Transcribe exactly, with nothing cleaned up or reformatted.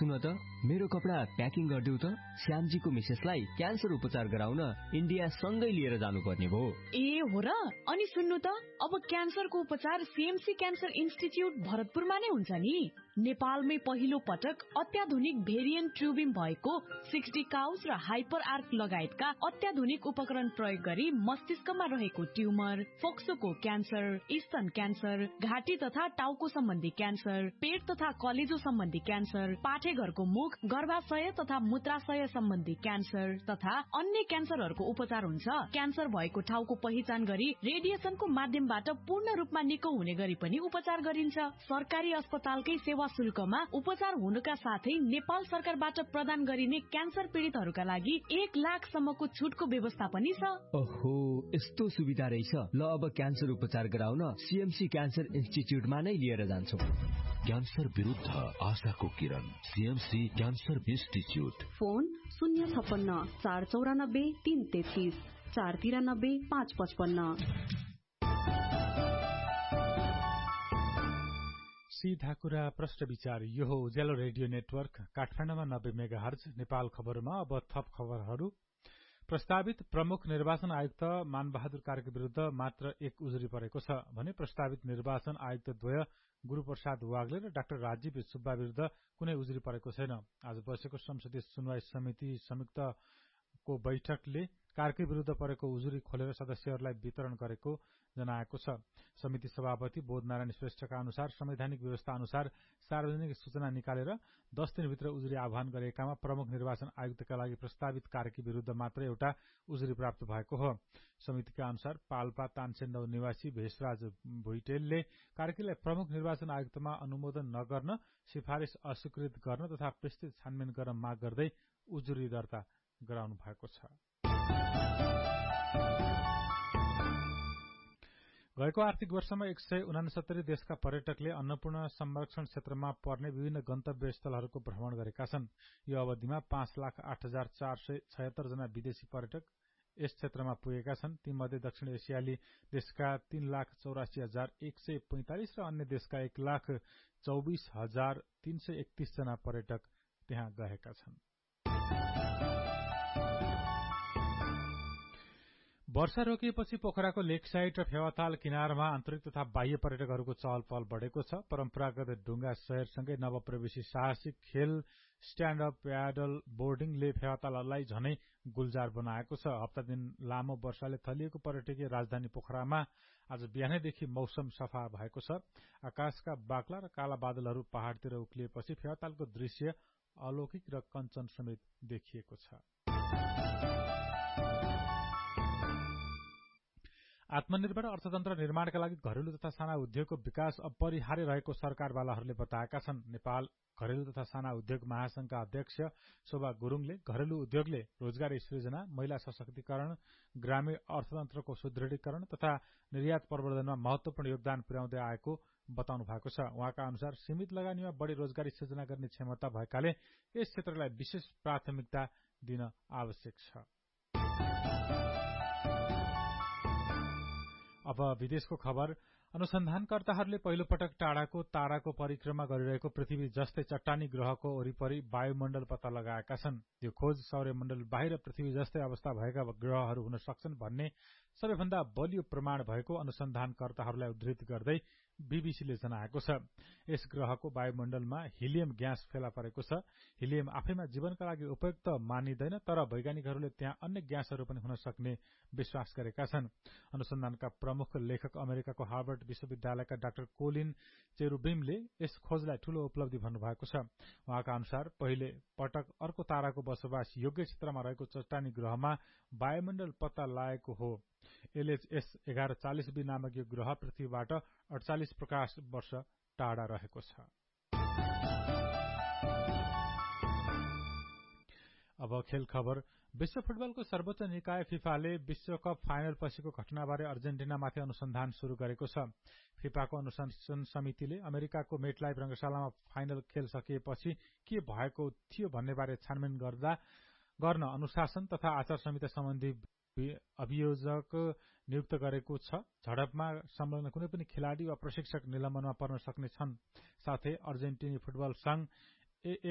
सुन त मेरो कपडा प्याकिङ गरिदेऊ त। श्यामजीको मिसेसलाई क्यान्सर उपचार गराउन इन्डिया सँगै लिएर जानुपर्ने भो। ए हो र। अनि सुन्नु त अब क्यान्सरको उपचार सीएमसी क्यान्सर इन्स्टिच्युट भरतपुरमा नै हुन्छ नि। नेपालमै पहिलो पटक अत्याधुनिक भेरिएन्ट ट्युबिम भएको सिक्सटी काउस र हाइपर आर्क लगायतका अत्याधुनिक उपकरण प्रयोग गरी मस्तिष्कमा रहेको ट्युमर, फोक्सोको क्यान्सर, स्तन क्यान्सर, घाँटी तथा टाउको सम्बन्धी क्यान्सर, पेट तथा कलेजो सम्बन्धी क्यान्सर, पाठेघरको मुख, गर्भाशय तथा मूत्राशय सम्बन्धी क्यान्सर तथा अन्य क्यान्सरहरूको उपचार हुन्छ। क्यान्सर भएको ठाउँको पहिचान गरी रेडिएसनको माध्यमबाट पूर्ण रूपमा निको हुने गरी पनि उपचार गरिन्छ। सरकारी अस्पतालकै सेवा शुल्कमा उपचार हुनुका साथै नेपाल सरकारबाट प्रदान गरिने क्यान्सर पीडितहरूका लागि एक लाख सम्मको छुटको व्यवस्था पनि छ। ओहो, यस्तो सुविधा रहेछ। ल अब क्यान्सर उपचार गराउन सीएमसी क्यान्सर इन्स्टिच्युटमा नै लिएर जान्छौँ। क्यान्सर विरुद्ध आशाको किरण, सीएमसी क्यान्सर इन्स्टिच्युट। फोन शून्य छप्पन्न चार चौरानब्बे तीन तेत्तीस चार तिरानब्बे पाँच पचपन्न। सीधा कुरा प्रश्न विचार। यो हो उज्यालो रेडियो नेटवर्क काठमाडौँमा नब्बे मेगा हर्ज। नेपाल खबरमा अब थप खबरहरू। प्रस्तावित प्रमुख निर्वाचन आयुक्त मानबहादुर कार्की विरूद्ध मात्र एक उजुरी परेको छ भने प्रस्तावित निर्वाचन आयुक्त द्वय गुरूप्रसाद वाग्ले र डाक्टर राजीव सुब्बा विरूद्ध कुनै उजुरी परेको छैन। आज बसेको संसदीय सुनवाई समिति संयुक्तको बैठकले कार्की विरूद्ध परेको उजुरी खोलेर सदस्यहरूलाई वितरण गरेको जनाएको छ। समिति सभापति बोधनारायण श्रेष्ठका अनुसार संवैधानिक व्यवस्था अनुसार सार्वजनिक सूचना निकालेर दस दिनभित्र उजुरी आह्वान गरेकामा प्रमुख निर्वाचन आयुक्तका लागि प्रस्तावित कार्की विरूद्ध मात्र एउटा उजुरी प्राप्त भएको हो। समितिका अनुसार पाल्पा तानसेन निवासी भेषराज भुइटेलले कार्कीलाई प्रमुख निर्वाचन आयुक्तमा अनुमोदन नगर्न, सिफारिश अस्वीकृत गर्न तथा विस्तृत छानबिन गर्न माग गर्दै उजुरी दर्ता गराउनु भएको छ। गएको आर्थिक वर्षमा एक सय उनासत्तरी देशका पर्यटकले अन्नपूर्ण संरक्षण क्षेत्रमा पर्ने विभिन्न गन्तव्य स्थलहरूको भ्रमण गरेका छन्। यो अवधिमा पाँच लाख आठ हजार चार सय छयत्तर जना विदेशी पर्यटक यस क्षेत्रमा पुगेका छन्। तीमध्ये दक्षिण एसियाली देशका तीन लाख चौरासी हजार एक सय पैंतालिस र अन्य देशका एक लाख चौबिस हजार तीन सय एकतीस जना पर्यटक त्यहाँ गएका छन्। वर्षा रोकिएपछि पोखराको लेक साइड र फेवाताल किनारमा आन्तरिक तथा बाह्य पर्यटकहरूको चहल पहल बढेको छ। परम्परागत ढुङ्गा शहरसँगै नवप्रवेशी साहसिक खेल स्ट्याण्ड अप प्याडल बोर्डिङले फेवाताललाई झनै गुलजार बनाएको छ। हप्ता दिन लामो वर्षाले थलिएको पर्यटकीय राजधानी पोखरामा आज बिहानैदेखि मौसम सफा भएको छ। आकाशका बाक्ला र काला बादलहरू पहाड़तिर उक्लिएपछि फेवातालको दृश्य अलौकिक र कञ्चन समेत देखिएको छ। आत्मनिर्भर अर्थतन्त्र निर्माणका लागि घरेलु तथा साना उद्योगको विकास अपरिहार्य रहेको सरकारवालाहरूले बताएका छन्। नेपाल घरेलु तथा साना उद्योग महासंघका अध्यक्ष शोभा गुरूङले घरेलु उद्योगले रोजगारी सृजना, महिला सशक्तिकरण, ग्रामीण अर्थतन्त्रको सुदृढीकरण तथा निर्यात प्रवर्धनमा महत्वपूर्ण योगदान पुर्याउँदै आएको बताउनु भएको छ। उहाँका अनुसार सीमित लगानीमा बढ़ी रोजगारी सृजना गर्ने क्षमता भएकाले यस क्षेत्रलाई विशेष प्राथमिकता दिन आवश्यक छ। अब विदेशको खबर। अनुसन्धानकर्ताहरूले पहिलो पटक टाढाको ताराको परिक्रमा गरिरहेको पृथ्वी जस्तै चट्टानी ग्रहको वरिपरि वायुमण्डल पत्ता लगाएका छन्। यो खोज सौर्यमण्डल बाहिर पृथ्वी जस्तै अवस्था भएका ग्रहहरू हुन सक्छन् भन्ने सबैभन्दा बलियो प्रमाण भएको अनुसन्धानकर्ताहरूलाई उद्धृत गर्दै बीबीसीले जनाएको छ। यस ग्रहको वायुमण्डलमा हिलियम ग्यास फेला परेको छ। हिलियम आफैमा जीवनका लागि उपयुक्त मानिँदैन, तर वैज्ञानिकहरूले त्यहाँ अन्य ग्यासहरू पनि हुन सक्ने विश्वास गरेका छन्। अनुसन्धानका प्रमुख लेखक अमेरिकाको हार्वर्ड विश्वविद्यालयका डाक्टर कोलिन चेरुबिमले यस खोजलाई ठूलो उपलब्धि भन्नुभएको छ। उहाँका अनुसार पहिले पटक अर्को ताराको बसोबास योग्य क्षेत्रमा रहेको चट्टानी ग्रहमा वायुमण्डल पत्ता लागेको हो। एलएचएस एघार चालिस बी नामक यो ग्रह पृथ्वीबाट अडचालिस प्रकाश वर्ष टाढा रहेको छ। अब खेल खबर। विश्व फुटबलको सर्वोच्च निकाय फिफाले विश्वकप फाइनल पछिको घटनाबारे अर्जेन्टिनामाथि अनुसन्धान शुरू गरेको छ। फिफाको अनुशासन समितिले अमेरिकाको मेटलाइफ रंगशालामा फाइनल खेल सकिएपछि के भएको थियो भन्नेबारे छानबिन गर्दा गर्न अनुशासन तथा आचार संहिता सम्बन्धी अभियोजक नियुक्त गरेको छ। झडपमा संलग्न कुनै पनि खेलाड़ी वा प्रशिक्षक निलम्बनमा पर्न सक्ने छन्। साथै अर्जेन्टिनी फुटबल संघ